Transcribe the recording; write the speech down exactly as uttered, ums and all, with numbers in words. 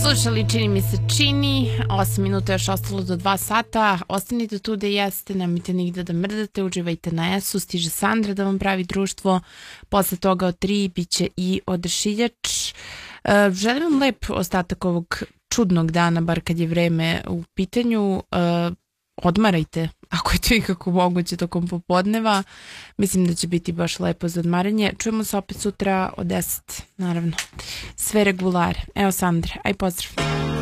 Slušali Čini mi se čini, osam minuta još ostalo do dva sata, ostanite tu da jeste, nemojte nigde da mrdate, uživajte na esu, stiže Sandra da vam pravi društvo, posle toga od tri bit će i Odašiljač. Uh, želim vam lep ostatak ovog čudnog dana, bar kad je vreme u pitanju. Uh, odmarajte, ako je to ikako moguće tokom popodneva. Mislim da će biti baš lepo za odmaranje. Čujemo se opet sutra od deset, naravno. Sve regulare. Evo Sandra, aj pozdrav.